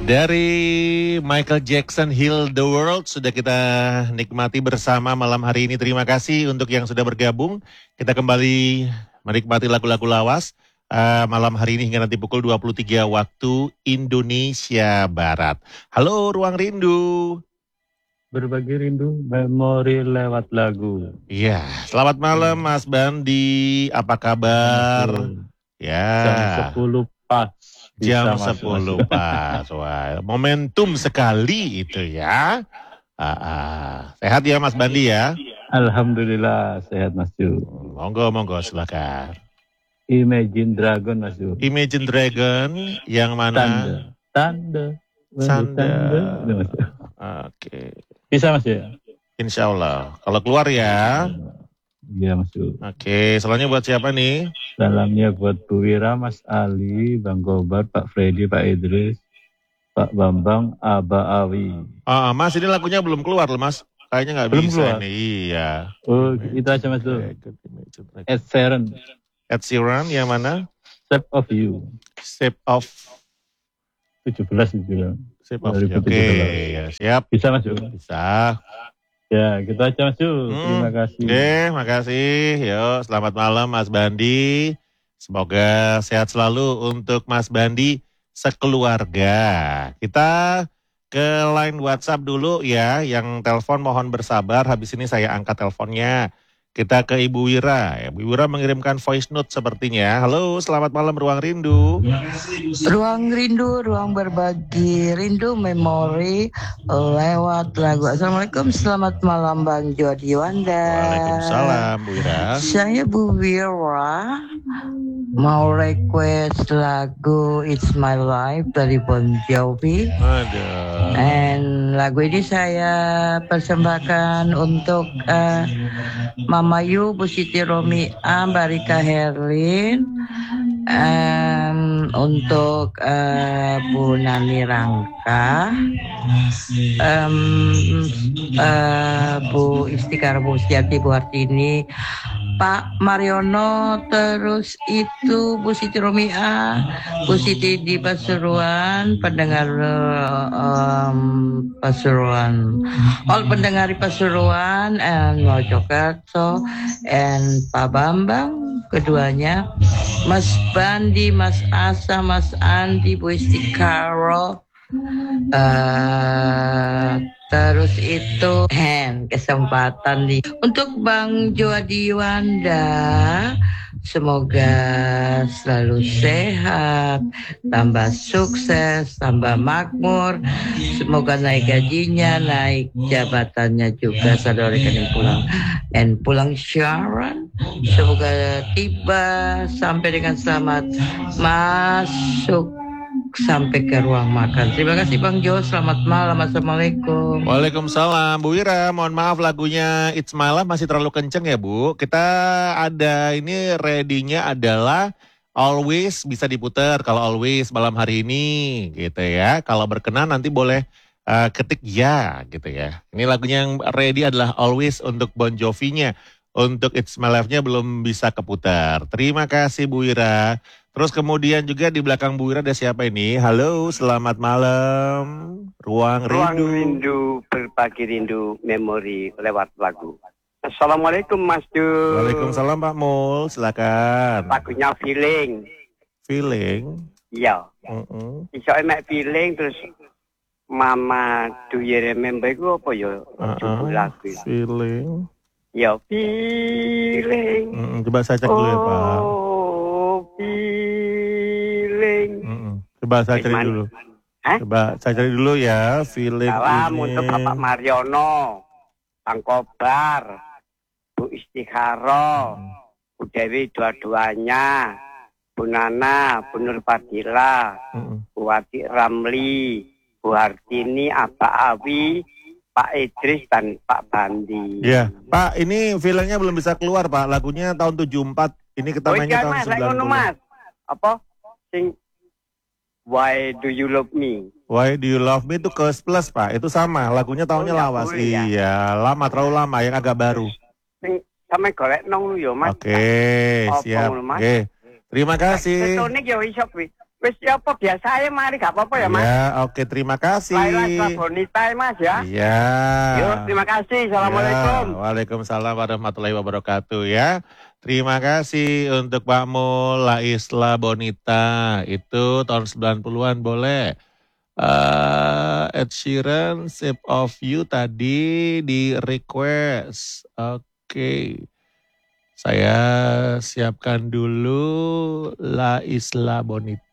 Dari Michael Jackson, Heal the World, sudah kita nikmati bersama malam hari ini. Terima kasih untuk yang sudah bergabung. Kita kembali menikmati lagu-lagu lawas malam hari ini hingga nanti pukul 23 waktu Indonesia Barat. Halo Ruang Rindu. Berbagi rindu, memori lewat lagu. Iya, selamat malam Mas Bandi, apa kabar? Jam 10 pas. Jam 10 pas, wah, momentum sekali itu ya. Sehat ya Mas Bandi ya? Alhamdulillah sehat Mas Ju. Monggo silakan. Imagine Dragon Mas Ju. Imagine Dragon yang mana? Tanda. Oke. Bisa Mas ya? Insya Allah. Kalau keluar ya. Iya Mas Ju. Oke, salamnya buat siapa nih? Salamnya buat Bu Wira, Mas Ali, Bang Gobar, Pak Freddy, Pak Idris, Pak Bambang, Aba Awi. Mas ini lagunya belum keluar loh Mas. Kayaknya nggak bisa keluar. Ini. Iya. Oh, itu aja Mas Ju. Ed Sheeran. Ed Sheeran yang mana? Shape of You. Shape of 17 itu. Shape of You. Oke, ya, siap. Bisa Mas Ju? Bisa. Ya, gitu aja Mas Ju. Terima kasih. Oke, makasih. Yuk, selamat malam Mas Bandi. Semoga sehat selalu untuk Mas Bandi sekeluarga. Kita ke line WhatsApp dulu ya. Yang telepon mohon bersabar. Habis ini saya angkat teleponnya. Kita ke Ibu Wira. Ibu Wira mengirimkan voice note sepertinya. Halo, selamat malam Ruang Rindu. Ruang Rindu, ruang berbagi rindu memori lewat lagu. Assalamualaikum, selamat malam Bang Jody Wanda. Waalaikumsalam Bu Wira. Saya Bu Wira mau request lagu It's My Life dari Bon Jovi. Aduh. And lagu ini saya persembahkan untuk Mama Yu, Bu Siti Romi'a, Mbak Rika Herlin, untuk Bu Nani Rangka, Bu Istikara, Bu Setiati, Bu Hartini, Pak Mariono, terus itu Bu Siti Romi'a, Bu Siti di Pasuruan, pendengar Pasuruan, all pendengar di Pasuruan, and Mojokerto, and Pak Bambang, keduanya, Mas Bandi, Mas Asa, Mas Andi, Bu Istikaro, terus itu kesempatan nih untuk Bang Jody Wanda, semoga selalu sehat, tambah sukses, tambah makmur, semoga naik gajinya, naik jabatannya juga, sadar rekening pulang siaran, semoga tiba sampai dengan selamat masuk sampai ke ruang makan. Terima kasih Bang Jo, selamat malam, assalamualaikum. Waalaikumsalam. Bu Wira, mohon maaf lagunya It's My Life masih terlalu kenceng ya Bu. Kita ada ini ready-nya adalah Always, bisa diputar kalau Always malam hari ini gitu ya. Kalau berkenan nanti boleh ketik ya gitu ya. Ini lagunya yang ready adalah Always untuk Bon Jovi-nya. Untuk It's My Life-nya belum bisa keputar. Terima kasih Bu Wira. Terus kemudian juga di belakang Bu Wira ada siapa ini? Halo, selamat malam. Ruang Rindu, berbagi rindu memori lewat lagu. Assalamualaikum Mas Du. Waalaikumsalam Pak Mul, silakan. Lagunya Feeling. Feeling? Iya. Iso emek Feeling terus Mama Do You Remember itu apa ya? Judul lagu. Feeling. Ya, Feeling. Coba saya cek dulu ya Pak. Feeling. Coba saya cari dulu. Coba saya cari dulu ya, Feeling. Salam untuk Bapak Mariono, Bang Kobar, Bu Istikharo, Bu Dewi dua-duanya, Bu Nana, Bu Nur Fadila, Bu Wati Ramli, Bu Hartini, Aba Awi, Pak Idris dan Pak Bandi. Iya, Pak, ini filmnya belum bisa keluar, Pak. Lagunya tahun 74. Ini kita mainnya tahun 90. Mas. Apa? Sing Why Do You Love Me? Why Do You Love Me itu Keus Plus, Pak. Itu sama, lagunya tahunnya lawas. Iya, lama, terlalu lama, yang agak baru. Sing sampe golek nong lu yo, Mas. Oke, siap. Oke. Terima kasih. Setonik yo iso kuwi. Wis apa biasa ya mari gak apa-apa ya Mas. Ya, oke, terima kasih. Laila Bonita ya Mas ya. Iya. Yuk, terima kasih. Assalamualaikum. Ya, waalaikumsalam warahmatullahi wabarakatuh ya. Terima kasih untuk Pak Mul, La Isla Bonita. Itu tahun 90-an boleh. Ed Sheeran, Shape of You tadi di request. Oke. Saya siapkan dulu La Isla Bonita.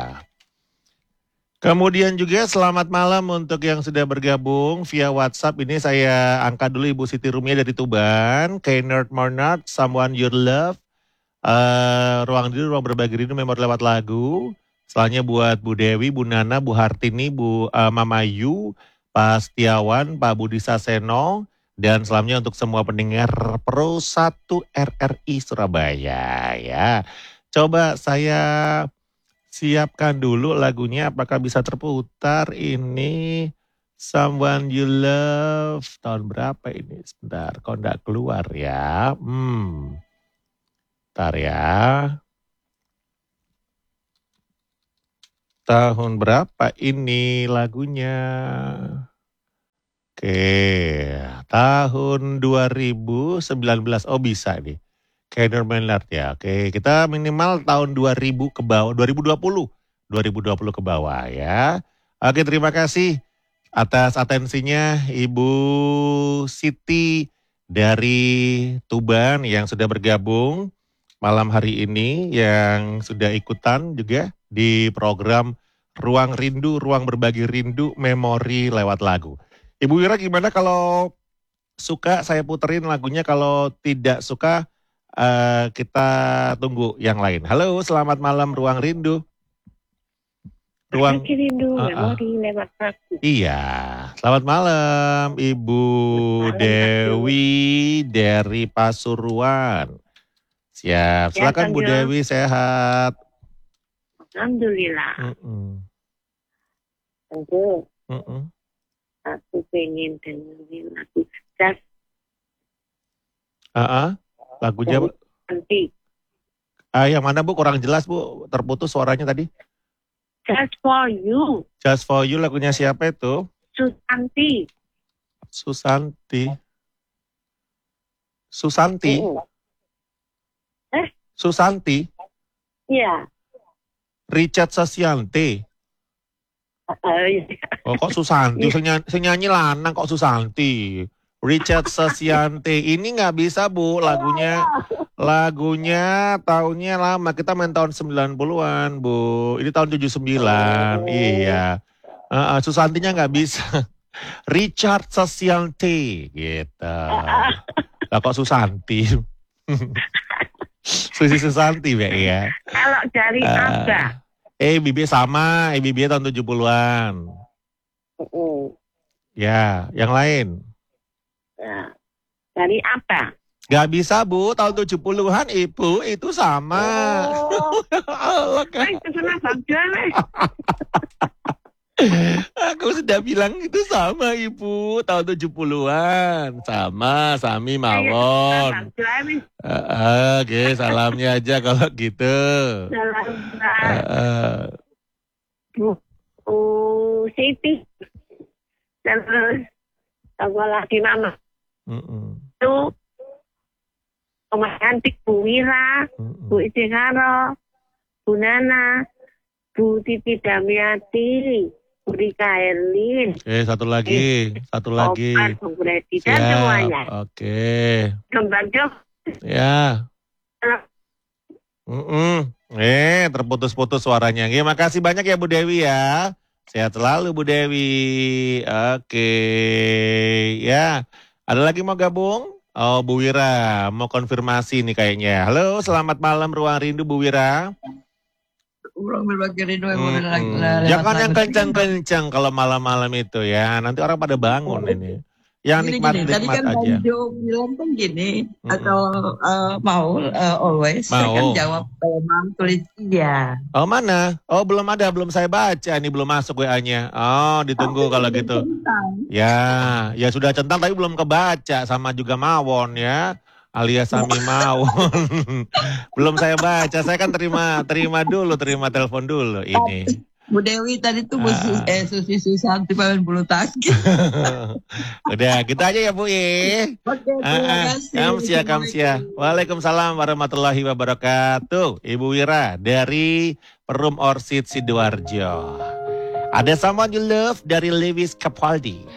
Kemudian juga selamat malam untuk yang sudah bergabung via WhatsApp. Ini saya angkat dulu Ibu Siti Rumia dari Tuban. Kaynard Marnard, Someone You Love. Ruang Rindu, Ruang Berbagi Rindu, memori lewat lagu. Selanjutnya buat Bu Dewi, Bu Nana, Bu Hartini, Bu Mama Yu, Pak Setiawan, Pak Budi Saseno. Dan selanjutnya untuk semua pendengar Pro 1 RRI Surabaya ya. Coba saya siapkan dulu lagunya, apakah bisa terputar ini Someone You Love. Tahun berapa ini? Sebentar, kok enggak keluar ya. Bentar ya. Tahun berapa ini lagunya? Oke, tahun 2019. Oh bisa nih. Kaynard Marnard ya. Oke, kita minimal tahun 2000 ke bawah, 2020 ke bawah ya. Oke, terima kasih atas atensinya Ibu Siti dari Tuban yang sudah bergabung malam hari ini, yang sudah ikutan juga di program Ruang Rindu, Ruang Berbagi Rindu, Memori lewat lagu. Ibu Wira, gimana kalau suka saya puterin lagunya, kalau tidak suka kita tunggu yang lain. Halo, selamat malam Ruang Rindu. Ruang Rindu, memori lewat lagu. Iya, selamat malam Ibu Dewi dari Pasuruan. Siap, silakan Bu Dewi, sehat. Alhamdulillah. Tentu. Aku pengen dengerin lagu Just. Lagunya Nanti. yang mana Bu? Kurang jelas Bu, terputus suaranya tadi. Just for You. Just for You, lagunya siapa itu? Susanti. Susanti. Susanti. Iya. Richard Sasianti. Oh, kok Susanti? Saya nyanyi lanang kok Susanti. Richard Sasianti. Ini nggak bisa Bu, lagunya tahunnya lama. Kita main tahun 90-an Bu. Ini tahun 79. Iya. Susantinya nggak bisa. Richard Sasianti gitu. Lah kok Susanti? Susi Susanti ya. Kalau dari Abah. EBB sama, EBB tahun 70-an. Ya, yang lain. Ya, dari apa? Gak bisa Bu, tahun 70-an Ibu, itu sama. Allah kan. Aku sudah bilang itu sama Ibu, tahun 70-an. Sama, Sami Mawon. Oke, salamnya aja kalau gitu. Bu Siti. Terus apa lagi Mama? Itu Oma Cantik, Bu Wira, Bu Istigharo, Bu Nana, Bu Titi Damiati, Bu Rika Erlin. Satu lagi. Opat, Bu Bredi, dan semuanya. Oke. Kembang Jok. Ya. Terputus-putus suaranya. Terima kasih banyak ya Bu Dewi ya. Sehat selalu Bu Dewi. Oke. Ya. Ada lagi mau gabung? Oh, Bu Wira mau konfirmasi nih kayaknya. Halo, selamat malam Ruang Rindu Bu Wira. Ruang Berbagi Rindu. Jangan yang kencang-kencang kalau malam-malam itu ya. Nanti orang pada bangun ini. Yang nikmat-nikmat tadi kan aja. Banjo bilang kan gini, atau mau always, saya kan jawab memang tulis iya. Oh mana? Oh belum ada, belum saya baca nih, belum masuk WA-nya. Oh ditunggu kalau gitu. Ya sudah centang tapi belum kebaca, sama juga Mawon ya. alias Sami Mawon. Belum saya baca, saya kan terima telepon dulu ini. Bu Dewi tadi tuh Susi Susanti pemain bulu tangkis. Udah, gitu aja ya Bu ya. Oke, terima kasih. Kamsia. Waalaikumsalam warahmatullahi wabarakatuh. Ibu Wira dari Perum Orchid Sidoarjo. Ada Someone You Love dari Lewis Capaldi.